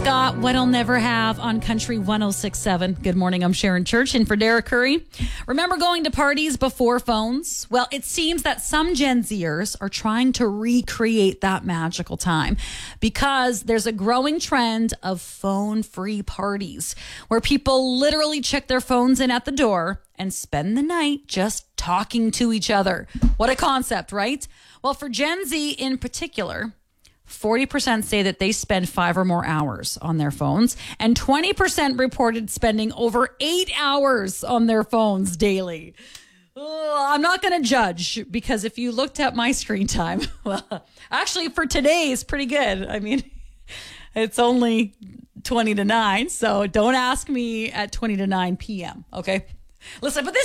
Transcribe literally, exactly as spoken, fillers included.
got what I'll never have on Country one oh six point seven. Good morning, I'm Sharon Church in for Derek Curry. Remember going to parties before phones? Well, it seems that some Gen Zers are trying to recreate that magical time because there's a growing trend of phone-free parties where people literally check their phones in at the door and spend the night just talking to each other. What a concept, right? Well, for Gen Z in particular, forty percent say that they spend five or more hours on their phones, and twenty percent reported spending over eight hours on their phones daily. Ugh, I'm not going to judge, because if you looked at my screen time, well, actually for today is pretty good. I mean, it's only twenty to nine, so don't ask me at twenty to nine p.m., okay? Listen, but this